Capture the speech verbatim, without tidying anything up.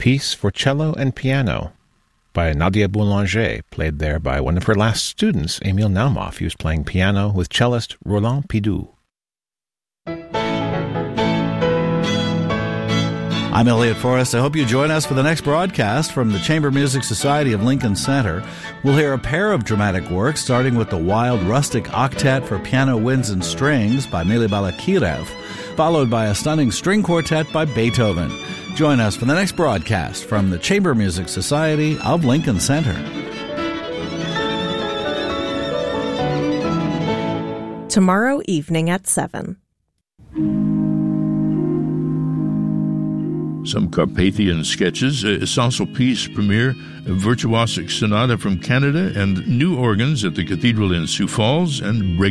Piece for Cello and Piano by Nadia Boulanger, played there by one of her last students, Emil Naumoff, who was playing piano with cellist Roland Pidou. I'm Elliot Forrest. I hope you join us for the next broadcast from the Chamber Music Society of Lincoln Center. We'll hear a pair of dramatic works, starting with the Wild Rustic Octet for Piano, Winds, and Strings by Mily Balakirev, followed by a stunning string quartet by Beethoven. Join us for the next broadcast from the Chamber Music Society of Lincoln Center. Tomorrow evening at seven. Some Carpathian sketches, a Sansel Piece premiere, a virtuosic sonata from Canada, and new organs at the Cathedral in Sioux Falls, and